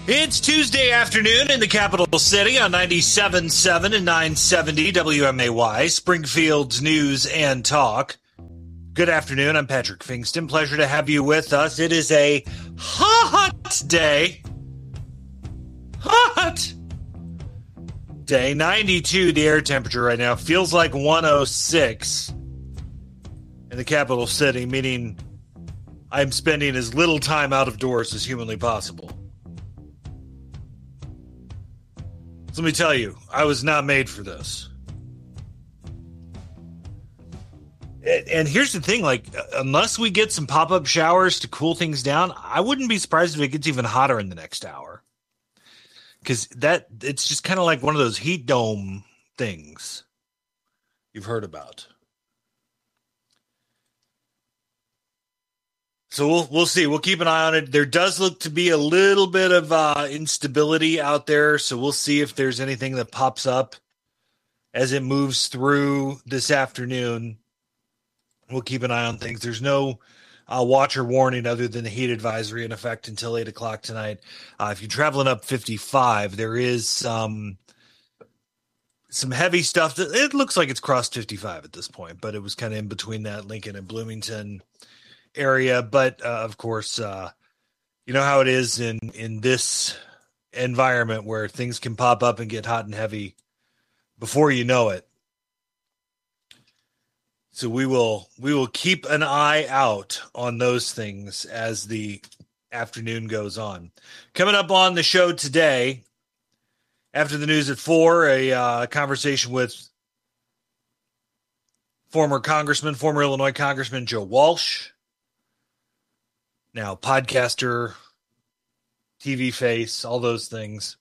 It's Tuesday afternoon in the capital city on 97.7 and 970 WMAY, Springfield's News and Talk. Good afternoon. I'm Patrick Fingston. Pleasure to have you with us. It is a hot day. Hot day. 92 the air temperature right now. Feels like 106 in the capital city, meaning I'm spending as little time out of doors as humanly possible. So let me tell you, I was not made for this. And here's the thing, like, unless we get some pop-up showers to cool things down, I wouldn't be surprised if it gets even hotter in the next hour. Because it's just kind of like one of those heat dome things you've heard about. So we'll see. We'll keep an eye on it. There does look to be a little bit of instability out there, so we'll see if there's anything that pops up as it moves through this afternoon. We'll keep an eye on things. There's no watch or warning other than the heat advisory in effect until 8 o'clock tonight. If you're traveling up 55, there is some heavy stuff. It looks like it's crossed 55 at this point, but it was kind of in between that Lincoln and Bloomington area. But of course, you know how it is in this environment where things can pop up and get hot and heavy before you know it. So we will keep an eye out on those things as the afternoon goes on. Coming up on the show today, after the news at 4, a conversation with former Illinois Congressman Joe Walsh, now podcaster, TV face, all those things.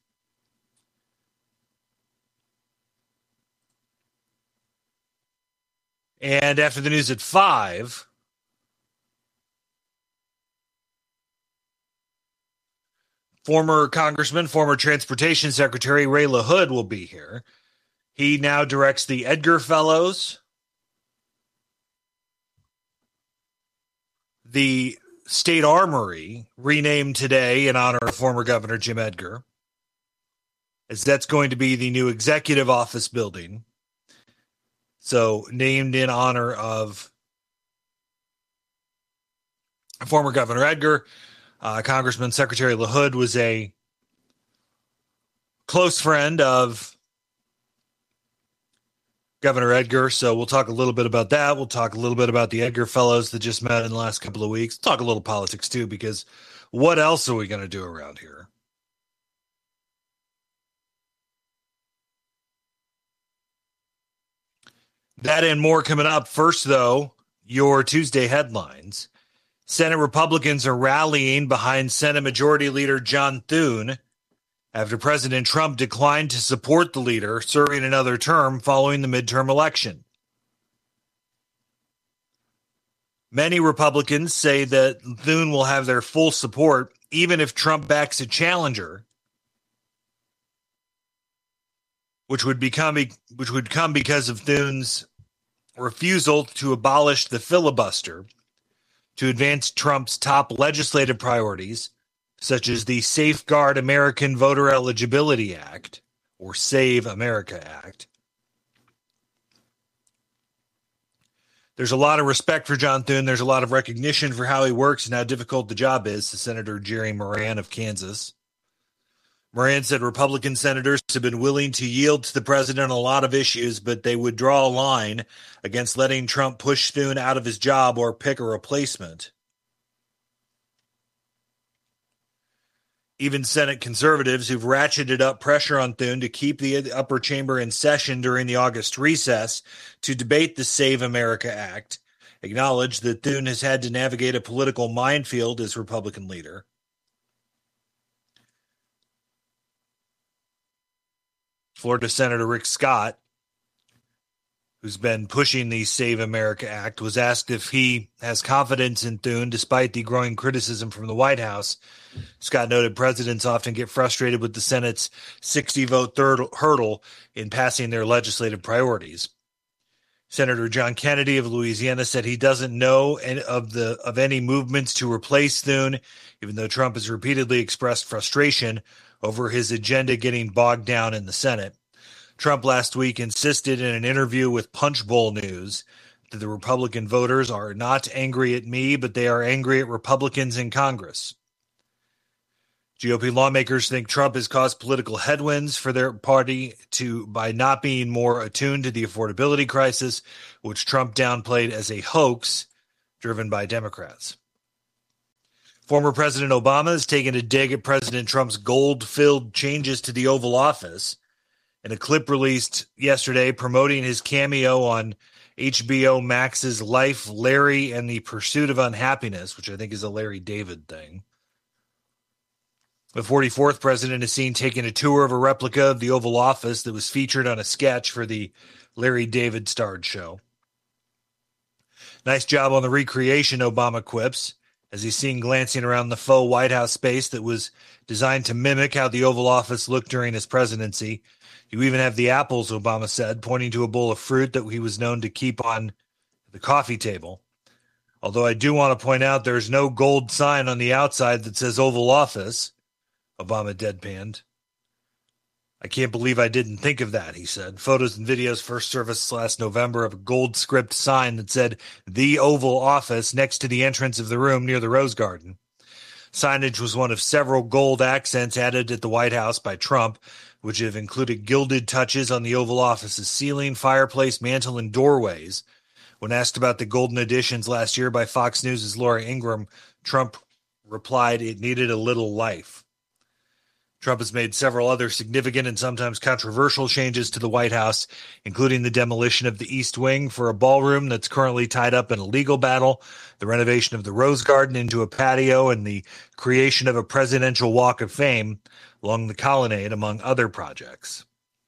And after the news at 5, former Congressman, former Transportation Secretary Ray LaHood will be here. He now directs the Edgar Fellows, the State Armory, renamed today in honor of former Governor Jim Edgar, as that's going to be the new executive office building. So named in honor of former Governor Edgar. Congressman Secretary LaHood was a close friend of Governor Edgar, so we'll talk a little bit about that. We'll talk a little bit about the Edgar Fellows that just met in the last couple of weeks. Talk a little politics, too, because what else are we going to do around here? That and more coming up. First, though, your Tuesday headlines. Senate Republicans are rallying behind Senate Majority Leader John Thune after President Trump declined to support the leader serving another term following the midterm election. Many Republicans say that Thune will have their full support even if Trump backs a challenger, which would come because of Thune's refusal to abolish the filibuster to advance Trump's top legislative priorities, such as the Safeguard American Voter Eligibility Act, or Save America Act. There's a lot of respect for John Thune. There's a lot of recognition for how he works and how difficult the job is to Senator Jerry Moran of Kansas. Moran said Republican senators have been willing to yield to the president on a lot of issues, but they would draw a line against letting Trump push Thune out of his job or pick a replacement. Even Senate conservatives who've ratcheted up pressure on Thune to keep the upper chamber in session during the August recess to debate the Save America Act acknowledge that Thune has had to navigate a political minefield as Republican leader. Florida Senator Rick Scott, who's been pushing the Save America Act, was asked if he has confidence in Thune despite the growing criticism from the White House. Scott noted presidents often get frustrated with the Senate's 60-vote hurdle in passing their legislative priorities. Senator John Kennedy of Louisiana said he doesn't know of any movements to replace Thune, even though Trump has repeatedly expressed frustration over his agenda getting bogged down in the Senate. Trump last week insisted in an interview with Punchbowl News that the Republican voters are not angry at me, but they are angry at Republicans in Congress. GOP lawmakers think Trump has caused political headwinds for their party by not being more attuned to the affordability crisis, which Trump downplayed as a hoax driven by Democrats. Former President Obama has taken a dig at President Trump's gold-filled changes to the Oval Office. In a clip released yesterday promoting his cameo on HBO Max's Life, Larry and the Pursuit of Unhappiness, which I think is a Larry David thing. The 44th president is seen taking a tour of a replica of the Oval Office that was featured on a sketch for the Larry David starred show. Nice job on the recreation, Obama quips, as he's seen glancing around the faux White House space that was designed to mimic how the Oval Office looked during his presidency. You even have the apples, Obama said, pointing to a bowl of fruit that he was known to keep on the coffee table. Although I do want to point out there's no gold sign on the outside that says Oval Office, Obama deadpanned. I can't believe I didn't think of that, he said. Photos and videos first surfaced last November of a gold script sign that said the Oval Office next to the entrance of the room near the Rose Garden. Signage was one of several gold accents added at the White House by Trump, which have included gilded touches on the Oval Office's ceiling, fireplace, mantel, and doorways. When asked about the golden additions last year by Fox News' Laura Ingraham, Trump replied it needed a little life. Trump has made several other significant and sometimes controversial changes to the White House, including the demolition of the East Wing for a ballroom that's currently tied up in a legal battle, the renovation of the Rose Garden into a patio, and the creation of a presidential walk of fame along the colonnade, among other projects.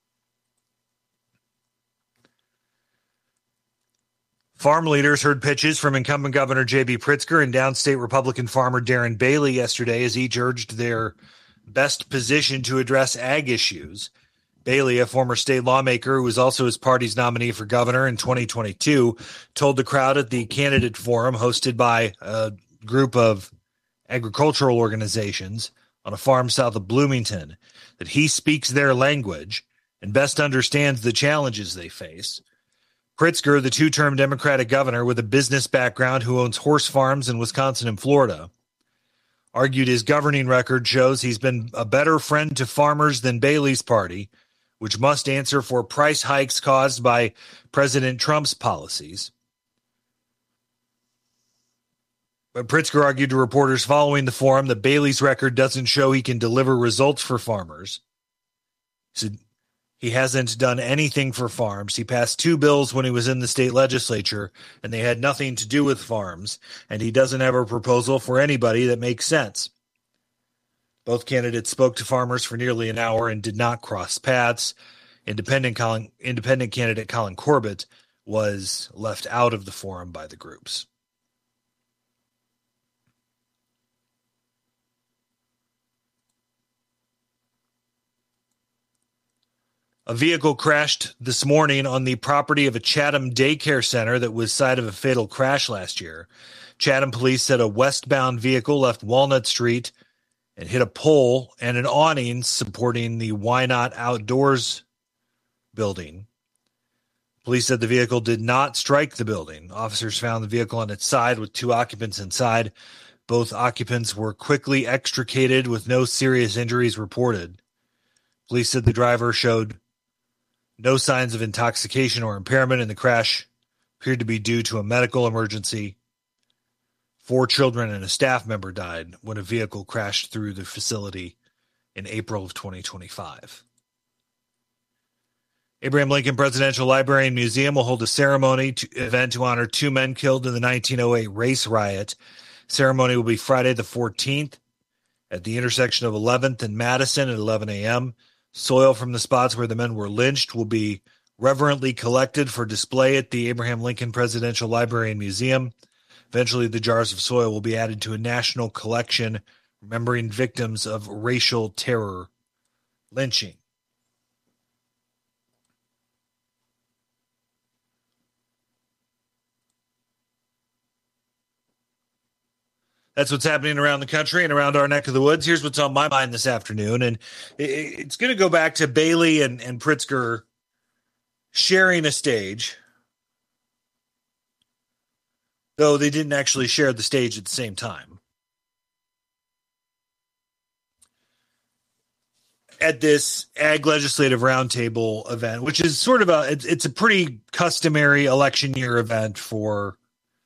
Farm leaders heard pitches from incumbent Governor J.B. Pritzker and downstate Republican farmer Darren Bailey yesterday as each urged their best position to address ag issues. Bailey, a former state lawmaker who was also his party's nominee for governor in 2022, told the crowd at the candidate forum hosted by a group of agricultural organizations on a farm south of Bloomington that he speaks their language and best understands the challenges they face. Pritzker, the two-term Democratic governor with a business background who owns horse farms in Wisconsin and Florida, argued his governing record shows he's been a better friend to farmers than Bailey's party, which must answer for price hikes caused by President Trump's policies. But Pritzker argued to reporters following the forum that Bailey's record doesn't show he can deliver results for farmers. He said he hasn't done anything for farms. He passed 2 bills when he was in the state legislature, and they had nothing to do with farms, and he doesn't have a proposal for anybody that makes sense. Both candidates spoke to farmers for nearly an hour and did not cross paths. Independent candidate Colin Corbett was left out of the forum by the groups. A vehicle crashed this morning on the property of a Chatham daycare center that was site of a fatal crash last year. Chatham police said a westbound vehicle left Walnut Street and hit a pole and an awning supporting the Why Not Outdoors building. Police said the vehicle did not strike the building. Officers found the vehicle on its side with 2 occupants inside. Both occupants were quickly extricated with no serious injuries reported. Police said the driver showed no signs of intoxication or impairment, and the crash appeared to be due to a medical emergency. 4 children and a staff member died when a vehicle crashed through the facility in April of 2025. Abraham Lincoln Presidential Library and Museum will hold a ceremony event to honor 2 men killed in the 1908 race riot. Ceremony will be Friday the 14th at the intersection of 11th and Madison at 11 a.m. Soil from the spots where the men were lynched will be reverently collected for display at the Abraham Lincoln Presidential Library and Museum. Eventually, the jars of soil will be added to a national collection remembering victims of racial terror lynching. That's what's happening around the country and around our neck of the woods. Here's what's on my mind this afternoon. And it's going to go back to Bailey and Pritzker sharing a stage, though they didn't actually share the stage at the same time. At this Ag Legislative Roundtable event, which is sort of it's a pretty customary election year event for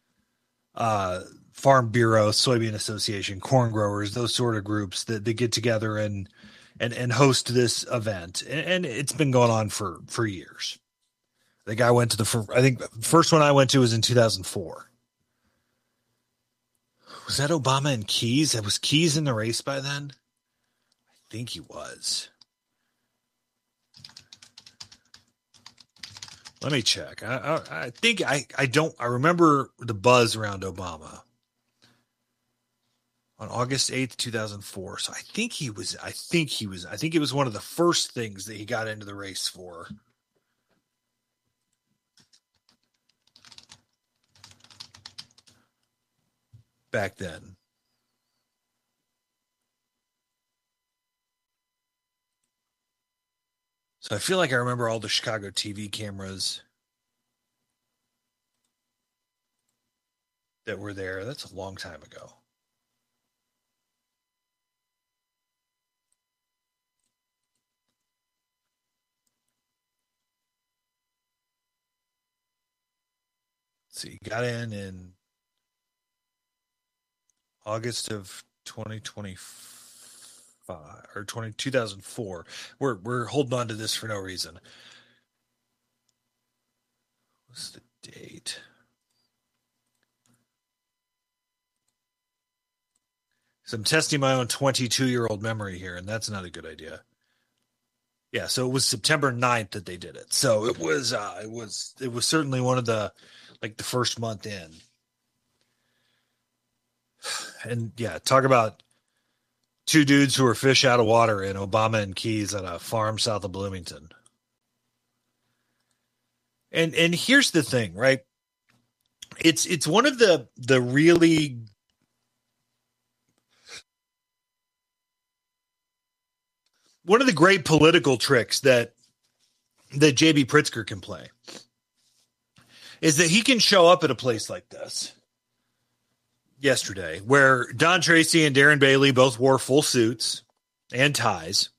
Farm Bureau, Soybean Association, corn growers, those sort of groups that get together and host this event. And it's been going on for years. I think I went to the first one I went to was in 2004. Was that Obama and Keyes? Was Keyes in the race by then? I think he was. Let me check. I think I remember the buzz around Obama on August 8th, 2004. So I think it was one of the first things that he got into the race for. Back then. So I feel like I remember all the Chicago TV cameras that were there. That's a long time ago. Let's see, got in August of 2025 or 2004. We're holding on to this for no reason. What's the date? So I'm testing my own 22-year-old memory here, and that's not a good idea. Yeah, so it was September 9th that they did it. So it was certainly one of the first month in. And yeah, talk about two dudes who were fish out of water in Obama and Keyes at a farm south of Bloomington. And here's the thing, right? It's one of the really one of the great political tricks that JB Pritzker can play is that he can show up at a place like this yesterday where Don Tracy and Darren Bailey both wore full suits and ties.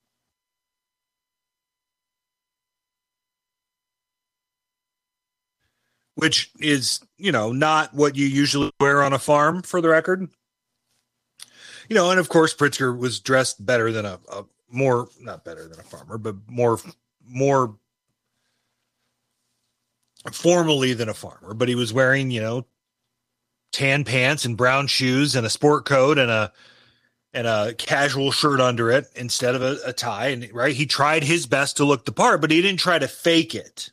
Which is, not what you usually wear on a farm, for the record. And of course, Pritzker was dressed better than not better than a farmer, but more formally than a farmer. But he was wearing, tan pants and brown shoes and a sport coat and a casual shirt under it instead of a tie. And right, he tried his best to look the part, but he didn't try to fake it.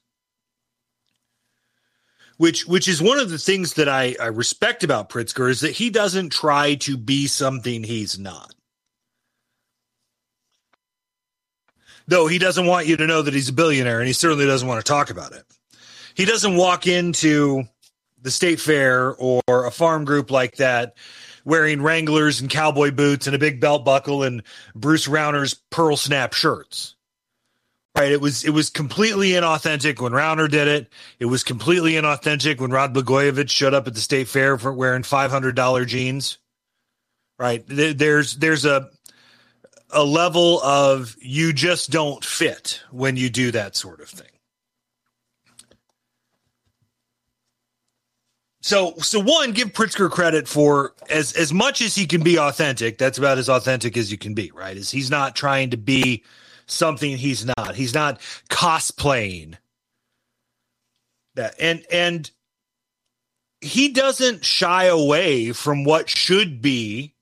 Which is one of the things that I respect about Pritzker is that he doesn't try to be something he's not. Though he doesn't want you to know that he's a billionaire, and he certainly doesn't want to talk about it. He doesn't walk into the state fair or a farm group like that wearing Wranglers and cowboy boots and a big belt buckle and Bruce Rauner's pearl snap shirts. Right. It was completely inauthentic when Rauner did it. It was completely inauthentic when Rod Blagojevich showed up at the state fair for wearing $500 jeans. Right. There's a level of you just don't fit when you do that sort of thing. So one, give Pritzker credit for as much as he can be authentic. That's about as authentic as you can be, right? Is he's not trying to be something he's not. He's not cosplaying that. And he doesn't shy away from what should be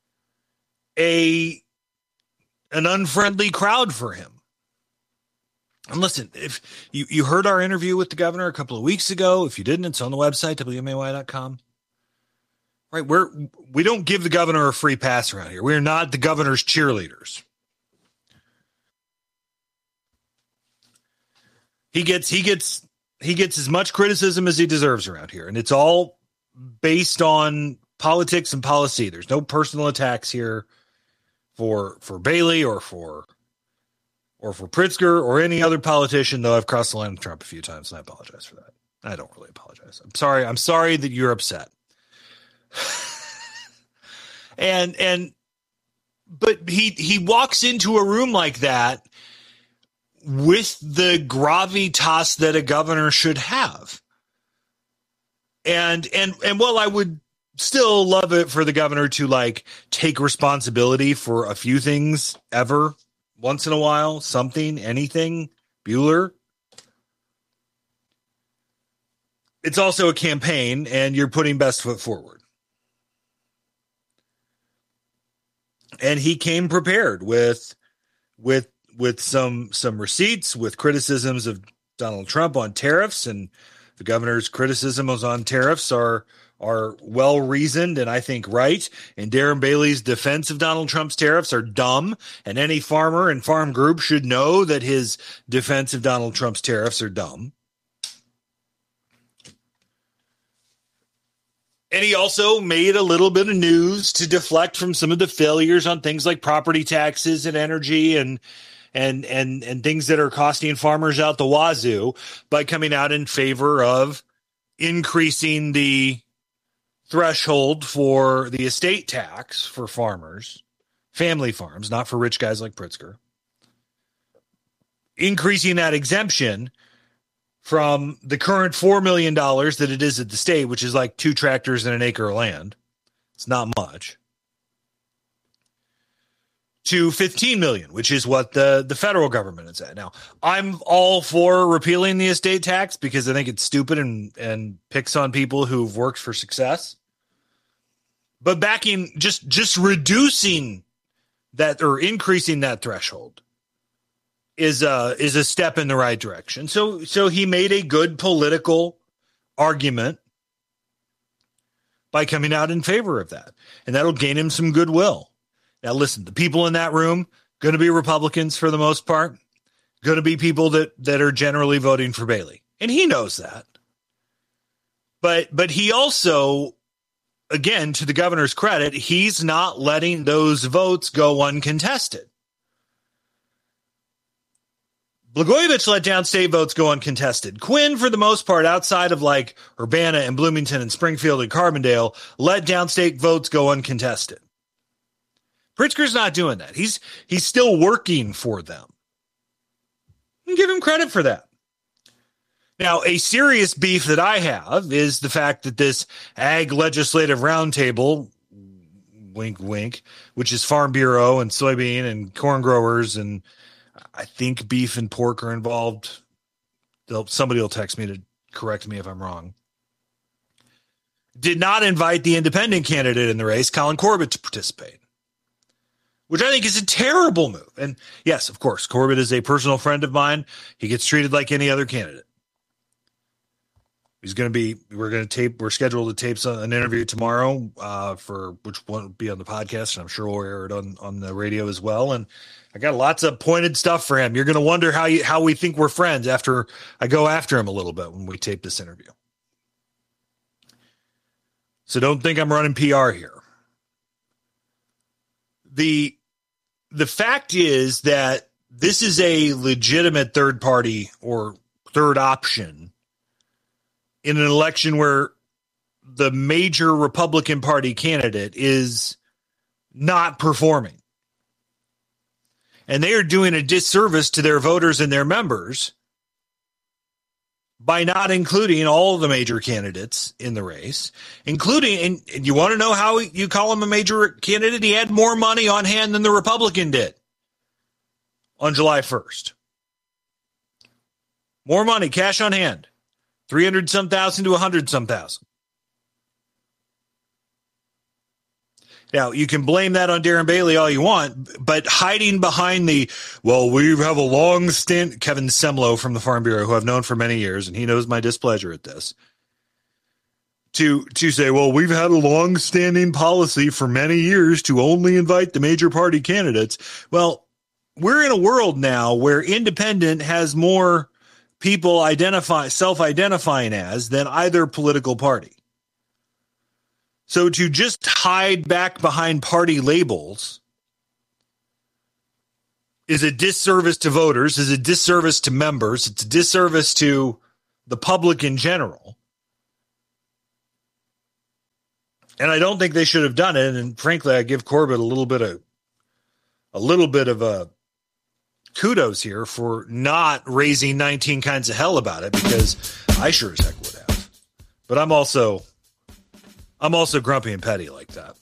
an unfriendly crowd for him. And listen, if you heard our interview with the governor a couple of weeks ago, if you didn't, it's on the website, WMAY.com. Right, we don't give the governor a free pass around here. We're not the governor's cheerleaders. He gets as much criticism as he deserves around here, and it's all based on politics and policy. There's no personal attacks here for Bailey or for Pritzker or any other politician, though I've crossed the line with Trump a few times, and I apologize for that. I don't really apologize. I'm sorry that you're upset. But he walks into a room like that with the gravitas that a governor should have. And while I would still love it for the governor to like take responsibility for a few things ever, once in a while, something, anything, Bueller. It's also a campaign, and you're putting best foot forward. And he came prepared with some receipts, with criticisms of Donald Trump on tariffs, and the governor's criticisms on tariffs are well reasoned and I think right. And Darren Bailey's defense of Donald Trump's tariffs are dumb. And any farmer and farm group should know that his defense of Donald Trump's tariffs are dumb. And he also made a little bit of news to deflect from some of the failures on things like property taxes and energy and things that are costing farmers out the wazoo by coming out in favor of increasing the threshold for the estate tax for farmers, family farms, not for rich guys like Pritzker. Increasing that exemption from the current $4 million that it is at the state, which is like 2 tractors and an acre of land. It's not much. To $15 million, which is what the federal government is at. Now, I'm all for repealing the estate tax because I think it's stupid and picks on people who've worked for success. But just reducing that or increasing that threshold is a step in the right direction. So he made a good political argument by coming out in favor of that, and that'll gain him some goodwill. Now, listen, the people in that room going to be Republicans for the most part, going to be people that are generally voting for Bailey, and he knows that. But he also, again, to the governor's credit, he's not letting those votes go uncontested. Blagojevich let downstate votes go uncontested. Quinn, for the most part, outside of like Urbana and Bloomington and Springfield and Carbondale, let downstate votes go uncontested. Pritzker's not doing that. He's still working for them. And give him credit for that. Now, a serious beef that I have is the fact that this Ag Legislative Roundtable, wink, wink, which is Farm Bureau and soybean and corn growers, and I think beef and pork are involved. Somebody will text me to correct me if I'm wrong. Did not invite the independent candidate in the race, Colin Corbett, to participate, which I think is a terrible move. And yes, of course, Corbett is a personal friend of mine. He gets treated like any other candidate. We're scheduled to tape an interview tomorrow for which won't be on the podcast, and I'm sure we'll air it on the radio as well. And I got lots of pointed stuff for him. You're going to wonder how we think we're friends after I go after him a little bit when we tape this interview. So don't think I'm running PR here. The fact is that this is a legitimate third party or third option in an election where the major Republican Party candidate is not performing. And they are doing a disservice to their voters and their members by not including all the major candidates in the race, including, and you want to know how you call him a major candidate? He had more money on hand than the Republican did on July 1st. More money, cash on hand. 300-some thousand to 100-some thousand. Now, you can blame that on Darren Bailey all you want, but hiding behind we have a long stint, Kevin Semlo from the Farm Bureau, who I've known for many years, and he knows my displeasure at this, to say, well, we've had a long-standing policy for many years to only invite the major party candidates. Well, we're in a world now where independent has more people self-identifying as than either political party. So to just hide back behind party labels is a disservice to voters, is a disservice to members, it's a disservice to the public in general. And I don't think they should have done it. And frankly, I give Corbett a little bit of a kudos here for not raising 19 kinds of hell about it, because I sure as heck would have. But I'm also grumpy and petty like that.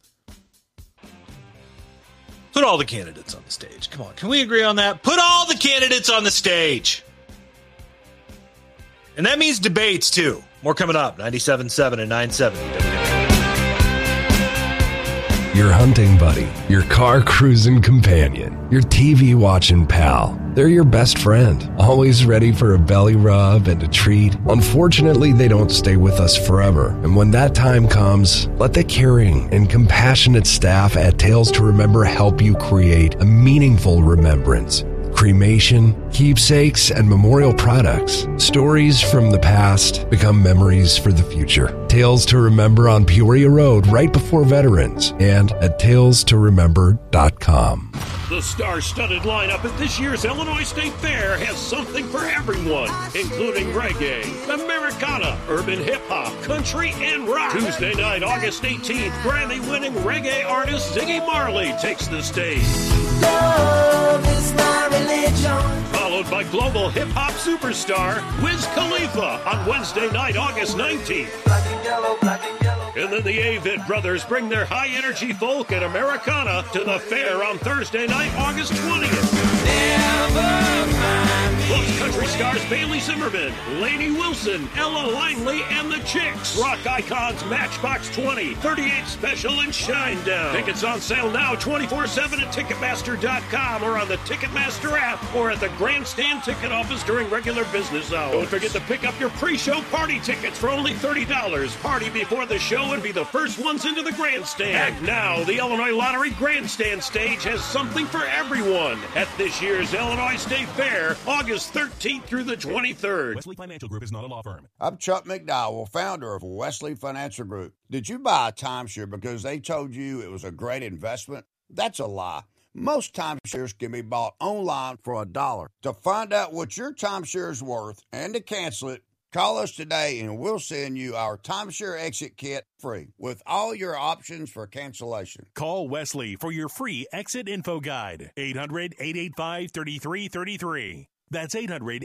Put all the candidates on the stage. Come on, can we agree on that? Put all the candidates on the stage. And that means debates too. More coming up. 97.7 and 970. Your hunting buddy, your car cruising companion, your TV watching pal. They're your best friend, always ready for a belly rub and a treat. Unfortunately, they don't stay with us forever. And when that time comes, let the caring and compassionate staff at Tales to Remember help you create a meaningful remembrance. Cremation, keepsakes, and memorial products. Stories from the past become memories for the future. Tales to Remember on Peoria Road, right before Veterans, and at talestoremember.com. The star-studded lineup at this year's Illinois State Fair has something for everyone, including reggae, Americana, urban hip-hop, country, and rock. Tuesday night, August 18th, Grammy-winning reggae artist Ziggy Marley takes the stage. Love is my religion. Followed by global hip-hop superstar Wiz Khalifa on Wednesday night, August 19th. Black and yellow, black and yellow. And then the Avett Brothers bring their high-energy folk and Americana to the fair on Thursday night, August 20th. Never mind me. Plus country stars Bailey Zimmerman, Lainey Wilson, Ella Langley, and the Chicks. Rock icons Matchbox 20, 38 Special, and Shinedown. Tickets on sale now 24/7 at Ticketmaster.com or on the Ticketmaster app or at the Grandstand ticket office during regular business hours. Don't forget to pick up your pre-show party tickets for only $30. Party before the show and be the first ones into the Grandstand. And now, the Illinois Lottery Grandstand stage has something for everyone at this year's Illinois State Fair, August 13th through the 23rd. Wesley Financial Group is not a law firm. I'm Chuck McDowell, founder of Wesley Financial Group. Did you buy a timeshare because they told you it was a great investment? That's a lie. Most timeshares can be bought online for $1. To find out what your timeshare is worth and to cancel it, call us today and we'll send you our timeshare exit kit free with all your options for cancellation. Call Wesley for your free exit info guide. 800-885-3333. That's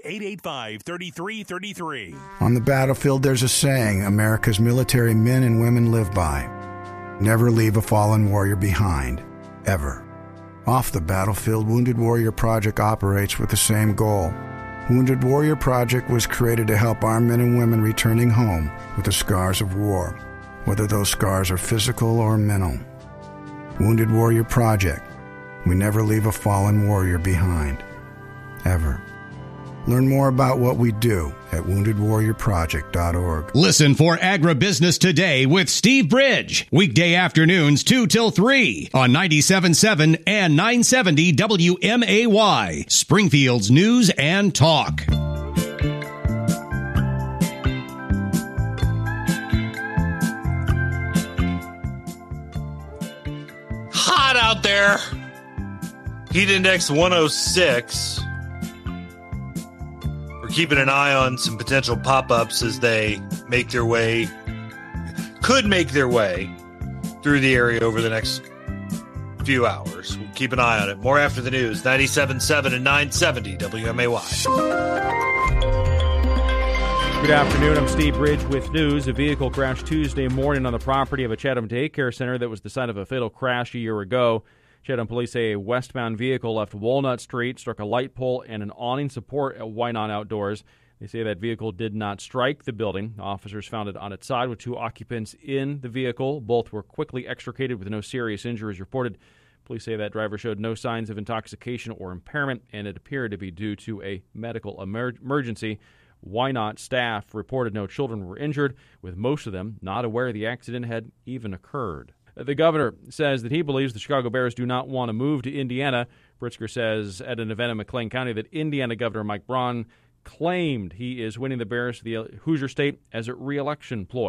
800-885-3333. On the battlefield, there's a saying America's military men and women live by. Never leave a fallen warrior behind, ever. Off the battlefield, Wounded Warrior Project operates with the same goal. Wounded Warrior Project was created to help our men and women returning home with the scars of war, whether those scars are physical or mental. Wounded Warrior Project. We never leave a fallen warrior behind, ever. Learn more about what we do at woundedwarriorproject.org. Listen for Agribusiness Today with Steve Bridge. Weekday afternoons 2 till 3 on 97.7 and 970 WMAY. Springfield's News and Talk. Hot out there. Heat index 106. Keeping an eye on some potential pop-ups as they could make their way through the area over the next few hours. We'll keep an eye on it. More after the news. 97.7 and 970 WMAY. Good afternoon. I'm Steve Bridge with news. A vehicle crashed Tuesday morning on the property of a Chatham daycare center that was the site of a fatal crash a year ago. Chatham police say a westbound vehicle left Walnut Street, struck a light pole and an awning support at Wynot Outdoors. They say that vehicle did not strike the building. Officers found it on its side with two occupants in the vehicle. Both were quickly extricated with no serious injuries reported. Police say that driver showed no signs of intoxication or impairment, and it appeared to be due to a medical emergency. Wynot staff reported no children were injured, with most of them not aware the accident had even occurred. The governor says that he believes the Chicago Bears do not want to move to Indiana. Pritzker says at an event in McLean County that Indiana Governor Mike Braun claimed he is winning the Bears to the Hoosier State as a re-election ploy. But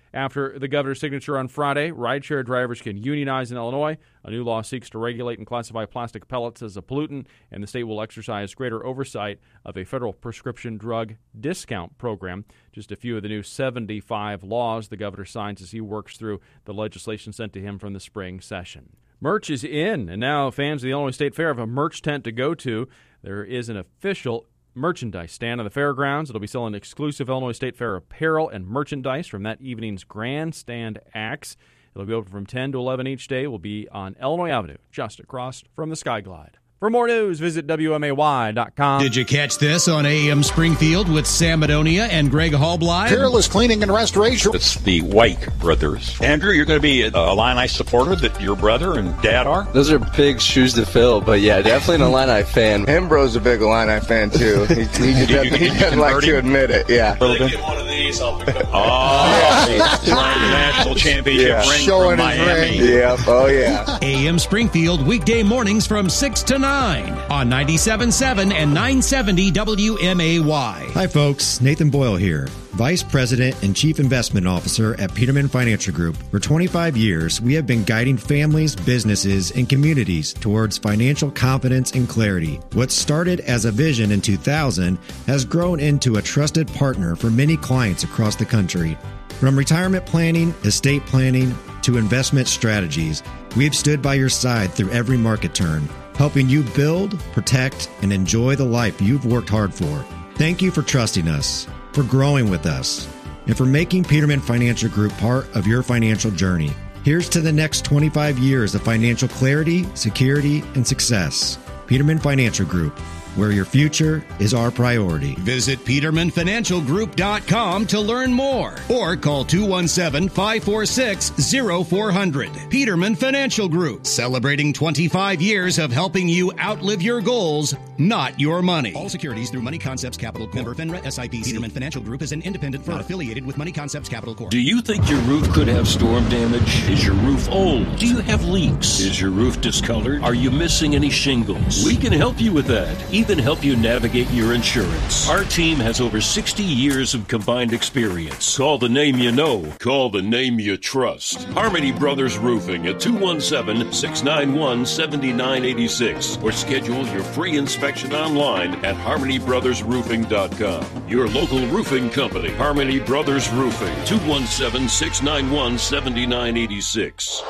After the governor's signature on Friday, rideshare drivers can unionize in Illinois. A new law seeks to regulate and classify plastic pellets as a pollutant, and the state will exercise greater oversight of a federal prescription drug discount program. Just a few of the new 75 laws the governor signs as he works through the legislation sent to him from the spring session. Merch is in, and now fans of the Illinois State Fair have a merch tent to go to. There is an official merchandise stand on the fairgrounds. It'll be selling exclusive Illinois State Fair apparel and merchandise from that evening's grandstand acts. It'll be open from 10 to 11 each day. Will be on Illinois Avenue, just across from the Skyglide. For more news, visit WMAY.com. Did you catch this on AM Springfield with Sam Madonia and Greg Hallbly? Peerless Cleaning and Restoration. It's the White brothers. Andrew, you're going to be a Illini supporter that your brother and dad are? Those are big shoes to fill, but yeah, definitely an Illini fan. Hembro's a big Illini fan, too. He doesn't like to admit it, yeah. Get one of these, I'll pick up. National championship ring Showing from Miami. his ring. Yep, oh yeah. AM Springfield, weekday mornings from 6 to 9 on 97.7 and 970 WMAY. Hi, folks. Nathan Boyle here, Vice President and Chief Investment Officer at Peterman Financial Group. For 25 years, we have been guiding families, businesses, and communities towards financial confidence and clarity. What started as a vision in 2000 has grown into a trusted partner for many clients across the country. From retirement planning, estate planning, to investment strategies, we have stood by your side through every market turn, helping you build, protect, and enjoy the life you've worked hard for. Thank you for trusting us, for growing with us, and for making Peterman Financial Group part of your financial journey. Here's to the next 25 years of financial clarity, security, and success. Peterman Financial Group, where your future is our priority. Visit PetermanFinancialGroup.com to learn more or call 217-546-0400. Peterman Financial Group, celebrating 25 years of helping you outlive your goals, not your money. All securities through Money Concepts Capital Corp. Member FINRA SIPC. Peterman Financial Group is an independent firm affiliated with Money Concepts Capital Corp. Do you think your roof could have storm damage? Is your roof old? Do you have leaks? Is your roof discolored? Are you missing any shingles? We can help you with that. Even help you navigate your insurance. Our team has over 60 years of combined experience. Call the name you know. Call the name you trust. Harmony Brothers Roofing at 217-691-7986 or schedule your free inspection online at harmonybrothersroofing.com. Your local roofing company, Harmony Brothers Roofing, 217-691-7986.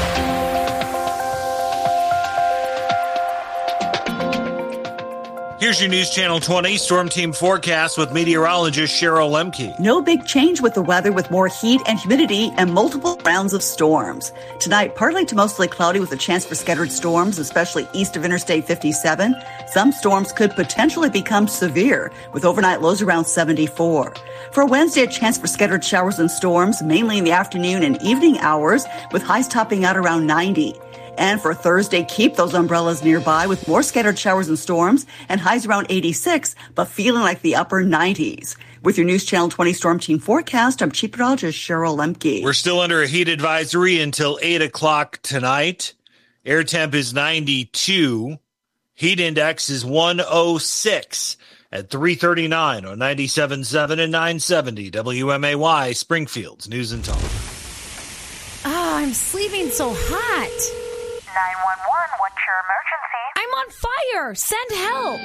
Here's your News Channel 20 Storm Team forecast with meteorologist Cheryl Lemke. No big change with the weather, with more heat and humidity and multiple rounds of storms. Tonight, partly to mostly cloudy with a chance for scattered storms, especially east of Interstate 57. Some storms could potentially become severe, with overnight lows around 74. For Wednesday, a chance for scattered showers and storms, mainly in the afternoon and evening hours, with highs topping out around 90. And for Thursday, keep those umbrellas nearby with more scattered showers and storms and highs around 86, but feeling like the upper 90s. With your News Channel 20 Storm Team forecast, I'm Chief Meteorologist Cheryl Lemke. We're still under a heat advisory until 8 o'clock tonight. Air temp is 92. Heat index is 106 at 3:39 on 97.7 and 970 WMAY, Springfield's News and Talk. Oh, I'm sleeping so hot. 911, what's your emergency? I'm on fire! Send help!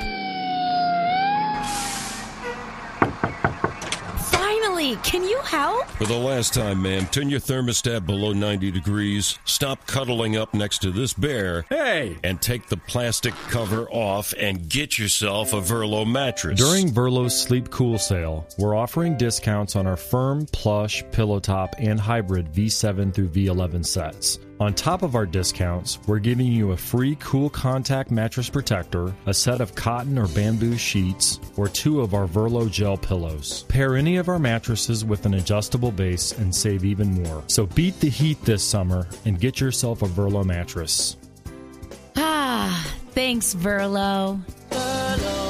Finally, can you help? For the last time, ma'am, turn your thermostat below 90 degrees, stop cuddling up next to this bear, hey, and take the plastic cover off and get yourself a Verlo mattress. During Verlo's Sleep Cool sale, we're offering discounts on our firm, plush, pillow top, and hybrid V7 through V11 sets. On top of our discounts, we're giving you a free Cool Contact mattress protector, a set of cotton or bamboo sheets, or 2 of our Verlo gel pillows. Pair any of our mattresses with an adjustable base and save even more. So beat the heat this summer and get yourself a Verlo mattress. Ah, thanks, Verlo.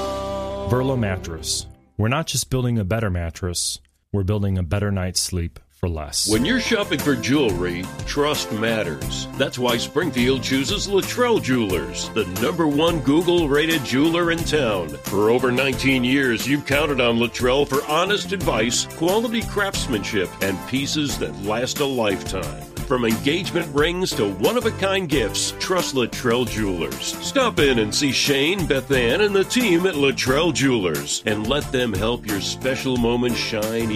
Verlo mattress. We're not just building a better mattress, we're building a better night's sleep for less. When you're shopping for jewelry, trust matters. That's why Springfield chooses Luttrell Jewelers, the #1 Google-rated jeweler in town. For over 19 years, you've counted on Luttrell for honest advice, quality craftsmanship, and pieces that last a lifetime. From engagement rings to one-of-a-kind gifts, trust Luttrell Jewelers. Stop in and see Shane, Beth Ann, and the team at Luttrell Jewelers, and let them help your special moment shine